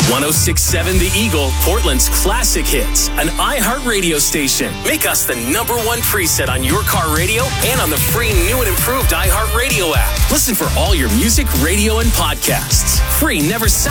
1067 The Eagle, Portland's classic hits, an iHeart radio station. Make us the #1 preset on your car radio and on the free new and improved iHeart Radio app. Listen for all your music, radio, and podcasts. Free never